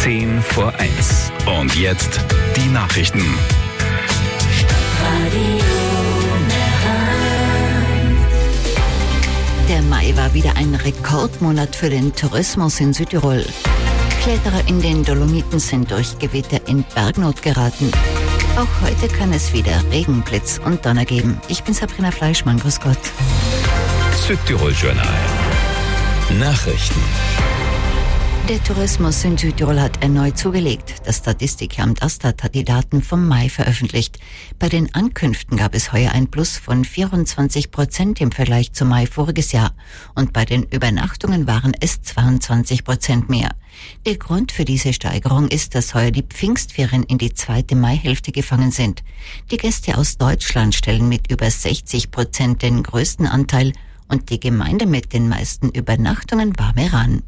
10 vor 1. Und jetzt die Nachrichten. Der Mai war wieder ein Rekordmonat für den Tourismus in Südtirol. Kletterer in den Dolomiten sind durch Gewitter in Bergnot geraten. Auch heute kann es wieder Regen, Blitz und Donner geben. Ich bin Sabrina Fleischmann, grüß Gott. Südtirol-Journal. Nachrichten. Der Tourismus in Südtirol hat erneut zugelegt. Das Statistikamt Astat hat die Daten vom Mai veröffentlicht. Bei den Ankünften gab es heuer ein Plus von 24% im Vergleich zum Mai voriges Jahr. Und bei den Übernachtungen waren es 22% mehr. Der Grund für diese Steigerung ist, dass heuer die Pfingstferien in die zweite Maihälfte gefangen sind. Die Gäste aus Deutschland stellen mit über 60% den größten Anteil und die Gemeinde mit den meisten Übernachtungen war Meran.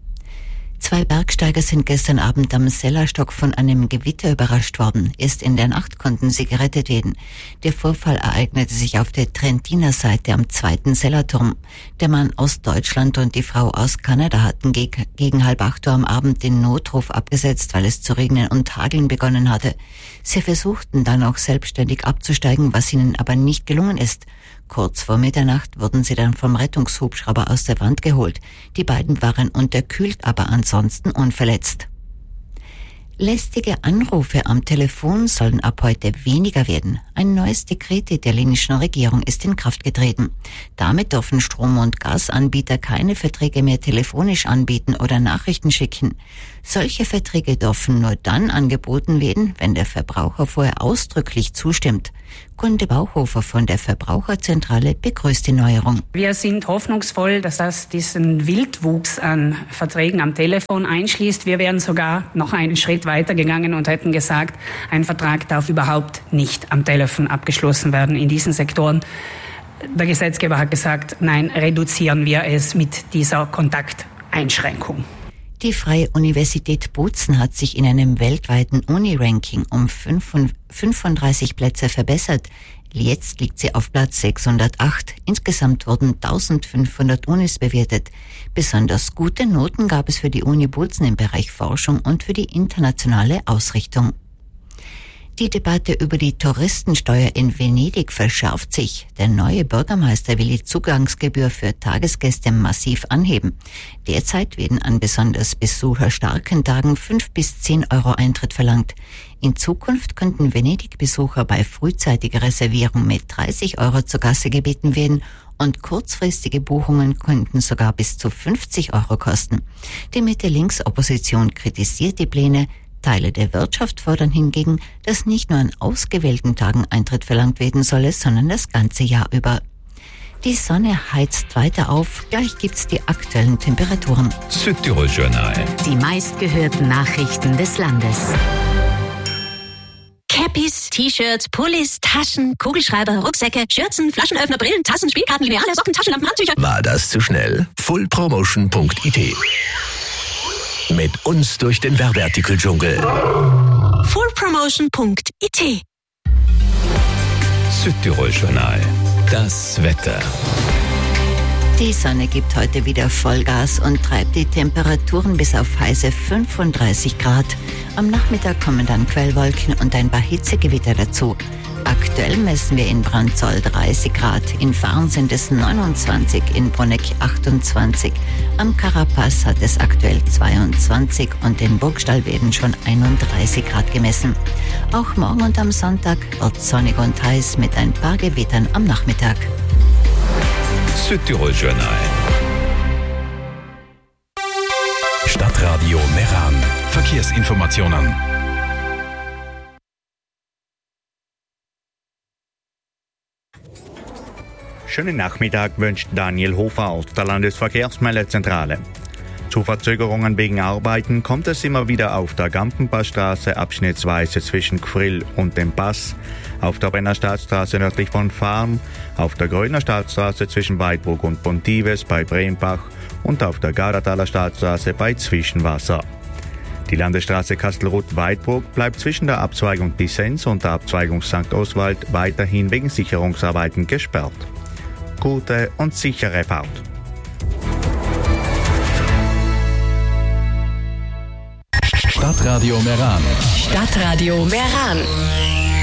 2 Bergsteiger sind gestern Abend am Sellerstock von einem Gewitter überrascht worden. Erst in der Nacht konnten sie gerettet werden. Der Vorfall ereignete sich auf der Trentiner Seite am 2. Sellerturm. Der Mann aus Deutschland und die Frau aus Kanada hatten gegen 7:30 Uhr am Abend den Notruf abgesetzt, weil es zu regnen und hageln begonnen hatte. Sie versuchten dann auch selbstständig abzusteigen, was ihnen aber nicht gelungen ist. Kurz vor Mitternacht wurden sie dann vom Rettungshubschrauber aus der Wand geholt. Die beiden waren unterkühlt, aber ansonsten unverletzt. Lästige Anrufe am Telefon sollen ab heute weniger werden. Ein neues Dekret der italienischen Regierung ist in Kraft getreten. Damit dürfen Strom- und Gasanbieter keine Verträge mehr telefonisch anbieten oder Nachrichten schicken. Solche Verträge dürfen nur dann angeboten werden, wenn der Verbraucher vorher ausdrücklich zustimmt. Gunde Bauhofer von der Verbraucherzentrale begrüßt die Neuerung. Wir sind hoffnungsvoll, dass das diesen Wildwuchs an Verträgen am Telefon einschließt. Wir wären sogar noch einen Schritt weiter gegangen und hätten gesagt, ein Vertrag darf überhaupt nicht am Telefon abgeschlossen werden in diesen Sektoren. Der Gesetzgeber hat gesagt, nein, reduzieren wir es mit dieser Kontakteinschränkung. Die Freie Universität Bozen hat sich in einem weltweiten Uni-Ranking um 35 Plätze verbessert. Jetzt liegt sie auf Platz 608. Insgesamt wurden 1500 Unis bewertet. Besonders gute Noten gab es für die Uni Bozen im Bereich Forschung und für die internationale Ausrichtung. Die Debatte über die Touristensteuer in Venedig verschärft sich. Der neue Bürgermeister will die Zugangsgebühr für Tagesgäste massiv anheben. Derzeit werden an besonders besucherstarken Tagen 5 bis 10 Euro Eintritt verlangt. In Zukunft könnten Venedig-Besucher bei frühzeitiger Reservierung mit 30 Euro zur Kasse gebeten werden und kurzfristige Buchungen könnten sogar bis zu 50 Euro kosten. Die Mitte-Links-Opposition kritisiert die Pläne. Teile der Wirtschaft fordern hingegen, dass nicht nur an ausgewählten Tagen Eintritt verlangt werden solle, sondern das ganze Jahr über. Die Sonne heizt weiter auf, gleich gibt's die aktuellen Temperaturen. Südtirol-Journal. Die meistgehörten Nachrichten des Landes. Cappies, T-Shirts, Pullis, Taschen, Kugelschreiber, Rucksäcke, Schürzen, Flaschenöffner, Brillen, Tassen, Spielkarten, Lineale, Socken, Taschenlampen, Handtücher. War das zu schnell? fullpromotion.it. Mit uns durch den Werbeartikel-Dschungel. fullpromotion.it. Südtirol-Journal. Das Wetter. Die Sonne gibt heute wieder Vollgas und treibt die Temperaturen bis auf heiße 35 Grad. Am Nachmittag kommen dann Quellwolken und ein paar Hitzegewitter dazu. Aktuell messen wir in Brandzol 30 Grad, in Farn sind es 29, in Bruneck 28, am Karapaz hat es aktuell 22 und in Burgstall werden schon 31 Grad gemessen. Auch morgen und am Sonntag wird sonnig und heiß mit ein paar Gewittern am Nachmittag. Südtirol-Journal. Stadtradio Meran. Verkehrsinformationen. Schönen Nachmittag wünscht Daniel Hofer aus der Landesverkehrsmeldezentrale. Zu Verzögerungen wegen Arbeiten kommt es immer wieder auf der Gampenpassstraße abschnittsweise zwischen Gfrill und dem Pass, auf der Brennerstadtstraße nördlich von Farm, auf der Gröner Stadtstraße zwischen Weidbruck und Pontives bei Brembach und auf der Gardataler Stadtstraße bei Zwischenwasser. Die Landesstraße Kastelruth-Weidbruck bleibt zwischen der Abzweigung Dissens und der Abzweigung St. Oswald weiterhin wegen Sicherungsarbeiten gesperrt. Gute und sichere Fahrt. Stadtradio Meran. Stadtradio Meran.